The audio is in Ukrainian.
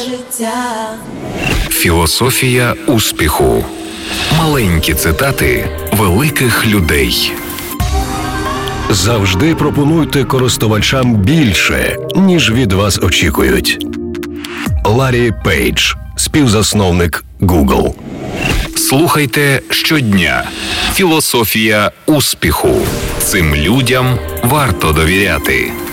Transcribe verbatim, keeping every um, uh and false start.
життя. Філософія успіху. Маленькі цитати великих людей. Завжди пропонуйте користувачам більше, ніж від вас очікують. Ларі Пейдж, співзасновник Google. Слухайте щодня. Філософія успіху. Цим людям варто довіряти.